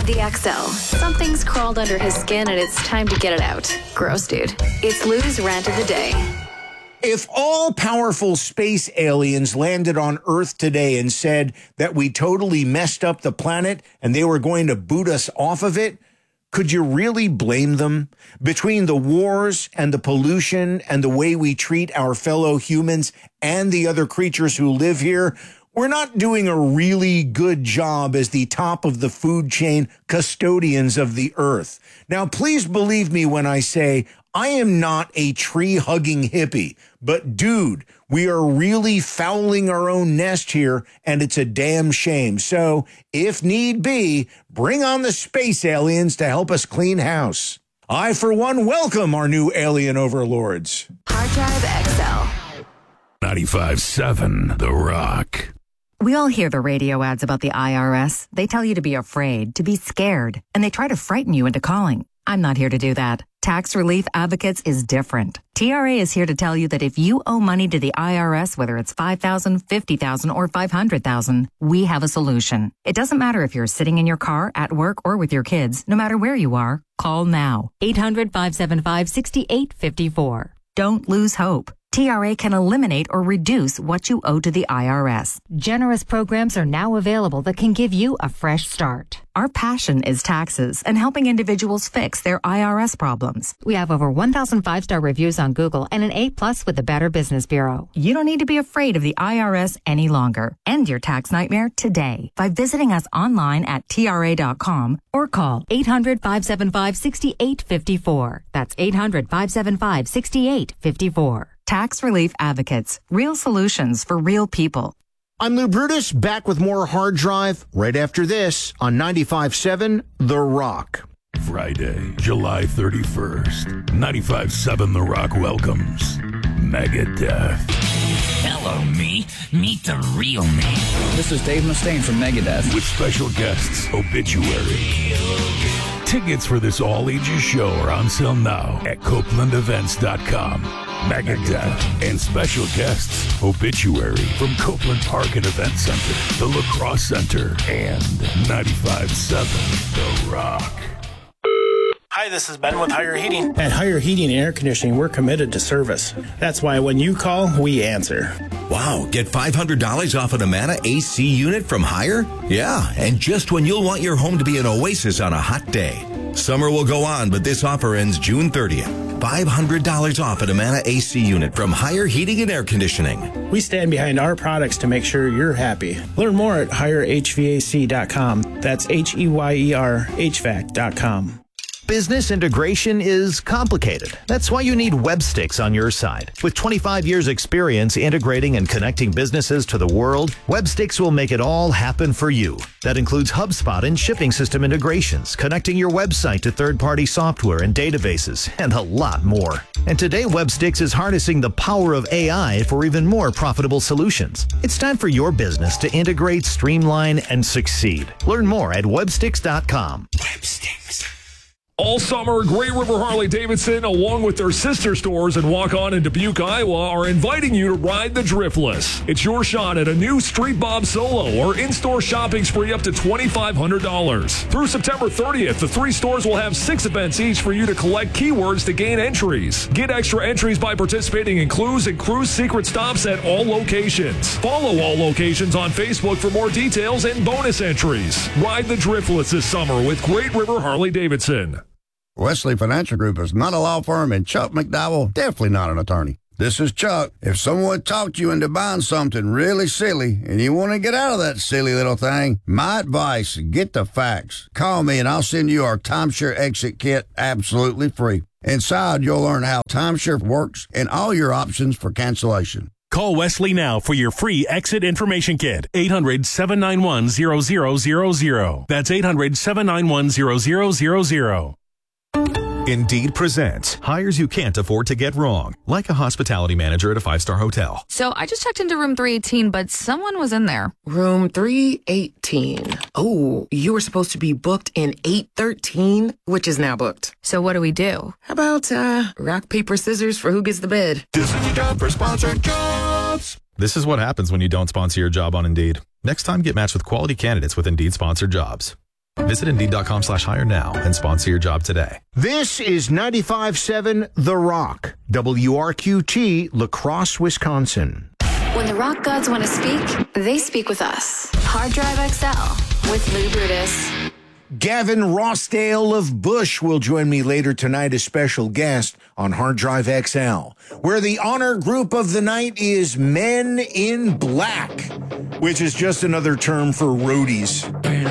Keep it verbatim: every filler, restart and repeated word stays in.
The X L. Something's crawled under his skin and it's time to get it out. Gross, dude. It's Lou's rant of the day. If all powerful space aliens landed on Earth today and said that we totally messed up the planet and they were going to boot us off of it, could you really blame them? Between the wars and the pollution and the way we treat our fellow humans and the other creatures who live here, we're not doing a really good job as the top of the food chain custodians of the Earth. Now, please believe me when I say I am not a tree-hugging hippie, but dude, we are really fouling our own nest here, and it's a damn shame. So, if need be, bring on the space aliens to help us clean house. I, for one, welcome our new alien overlords. Hard Drive X L. ninety-five point seven The Rock. We all hear the radio ads about the I R S. They tell you to be afraid, to be scared, and they try to frighten you into calling. I'm not here to do that. Tax Relief Advocates is different. T R A is here to tell you that if you owe money to the I R S, whether it's five thousand dollars, fifty thousand dollars, or five hundred thousand dollars, we have a solution. It doesn't matter if you're sitting in your car, at work, or with your kids. No matter where you are, call now. eight hundred, five seven five, six eight five four. Don't lose hope. T R A can eliminate or reduce what you owe to the I R S. Generous programs are now available that can give you a fresh start. Our passion is taxes and helping individuals fix their I R S problems. We have over one thousand five-star reviews on Google and an A plus with the Better Business Bureau. You don't need to be afraid of the I R S any longer. End your tax nightmare today by visiting us online at T R A dot com or call eight hundred, five seven five, six eight five four. That's eight hundred, five seven five, six eight five four. Tax Relief Advocates. Real solutions for real people. I'm Lou Brutus, back with more Hard Drive right after this on ninety-five point seven The Rock. Friday, July thirty-first. ninety-five point seven The Rock welcomes Megadeth. Hello, me. Meet the real me. This is Dave Mustaine from Megadeth. With special guests, Obituary. Tickets for this all-ages show are on sale now at Copeland Events dot com. Megadeth and special guests, Obituary from Copeland Park and Event Center, the Lacrosse Center, and ninety-five point seven The Rock. Hi, this is Ben with Higher Heating. At Higher Heating and Air Conditioning, we're committed to service. That's why when you call, we answer. Wow, get five hundred dollars off an Amana A C unit from Higher? Yeah, and just when you'll want your home to be an oasis on a hot day. Summer will go on, but this offer ends June thirtieth. five hundred dollars off an Amana A C unit from Higher Heating and Air Conditioning. We stand behind our products to make sure you're happy. Learn more at higher H V A C dot com. That's H E Y E R H V A C dot com. Business integration is complicated. That's why you need Webstix on your side. With twenty-five years experience integrating and connecting businesses to the world, Webstix will make it all happen for you. That includes HubSpot and shipping system integrations, connecting your website to third-party software and databases, and a lot more. And today, Webstix is harnessing the power of A I for even more profitable solutions. It's time for your business to integrate, streamline, and succeed. Learn more at Webstix dot com. Webstix. All summer, Great River Harley-Davidson, along with their sister stores in Walk-On and Dubuque, Iowa, are inviting you to ride the Driftless. It's your shot at a new Street Bob Solo or in-store shopping spree up to twenty-five hundred dollars. Through September thirtieth, the three stores will have six events each for you to collect keywords to gain entries. Get extra entries by participating in Clues and Cruise Secret Stops at all locations. Follow all locations on Facebook for more details and bonus entries. Ride the Driftless this summer with Great River Harley-Davidson. Wesley Financial Group is not a law firm, and Chuck McDowell definitely not an attorney. This is Chuck. If someone talked you into buying something really silly and you want to get out of that silly little thing, my advice, get the facts. Call me and I'll send you our timeshare exit kit absolutely free. Inside, you'll learn how timeshare works and all your options for cancellation. Call Wesley now for your free exit information kit. eight hundred, seven nine one, zero zero zero zero. That's eight hundred, seven nine one, zero zero zero zero. Indeed presents hires you can't afford to get wrong, like a hospitality manager at a five-star hotel. So I just checked into room three eighteen, but someone was in there. Room three eighteen. Oh, you were supposed to be booked in eight thirteen, which is now booked. So what do we do? How about uh, rock, paper, scissors for who gets the bid? This is your job for sponsored jobs. This is what happens when you don't sponsor your job on Indeed. Next time, get matched with quality candidates with Indeed sponsored jobs. Visit Indeed.com slash hire now and sponsor your job today. This is ninety-five point seven The Rock, W R Q T, La Crosse, Wisconsin. When the rock gods want to speak, they speak with us. Hard Drive X L with Lou Brutus. Gavin Rossdale of Bush will join me later tonight as special guest on Hard Drive X L, where the honor group of the night is Men in Black, which is just another term for roadies.